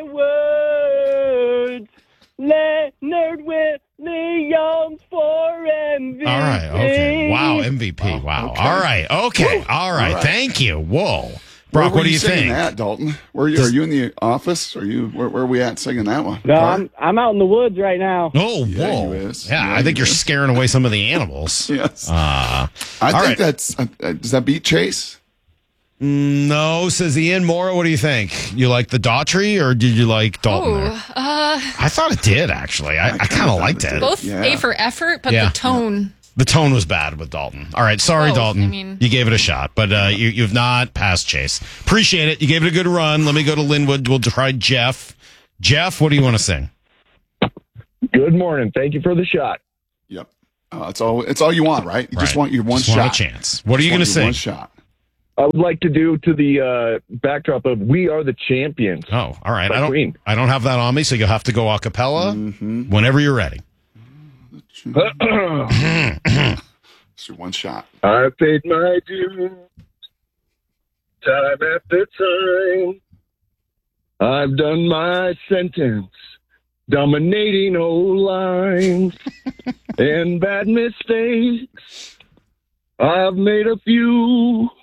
words. Leonard Williams for MVP. All right. Okay. Wow. MVP. Wow. Okay. All right. Okay. Woo. All right. Thank you. Whoa. Brock, Where what do you singing think? That, Dalton? Are you in the office? Where are we at singing that one? No, Car? I'm out in the woods right now. Oh, Yeah, whoa. you is. Yeah, Yeah, I think you you're is. scaring away some of the animals. Yes. All I think right. that's. Does that beat Chase? No, says Ian Mora. What do you think? You like the Daughtry or did you like Dalton? there? I thought it did, actually. I kind of liked it. Both Yeah. A for effort, but Yeah. the tone. The tone was bad with Dalton. All right, sorry, Both, Dalton. I mean- You gave it a shot, but you've not passed Chase. Appreciate it. You gave it a good run. Let me go to Linwood. We'll try Jeff. Jeff, what do you want to sing? Good morning. Thank you for the shot. Yep. It's all you want, right? You just Right. want your one Just shot. want a chance. What are you going to Just want your sing? One shot. I would like to do to the backdrop of "We Are the Champions." Oh, all right. By Queen. I don't have that on me, so you'll have to go a cappella whenever you're ready. It's your one shot. I paid my dues time after time. I've done my sentence, dominating old lines and bad mistakes. I've made a few.